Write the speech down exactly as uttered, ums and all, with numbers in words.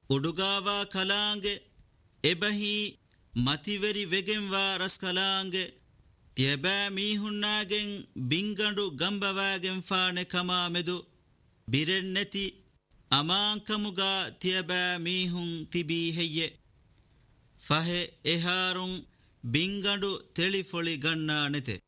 ಉಡುಗಾವಾ ಕಲಾಂಗೆ ಎಬಹಿ ಮತಿವೆರಿ ವೆಗೆಂವಾ ರಸ್ ಕಲಾಂಗೆ ತ್ಯಬෑ ಮೀಹುಣ್ಣಾಗೆಂ ಬಿಂಗಂಡು ಗಂಬವಾಗೆಂ ಫಾಣೆ ಕಮಾಮೆದು ಬಿರೆನ್ನತಿ ಅಮಾಂಕಮುಗಾ ತ್ಯಬෑ ಮೀಹುಂ ತಿಬೀ ಹೆಯ್ಯೆ ಫಹೆ ಎಹಾರುಂ ಬಿಂಗಂಡು ತಿಳಿಫೊಳಿ ಗಣ್ಣಾಣೆತೆ